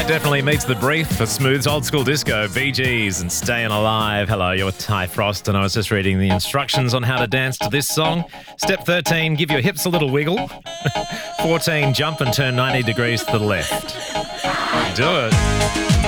That definitely meets the brief for Smooth's Old School Disco, Bee Gees and Staying Alive. Hello, you're Ty Frost, and I was just reading the instructions on how to dance to this song. Step 13, give your hips a little wiggle. 14, jump and turn 90 degrees to the left. Do it.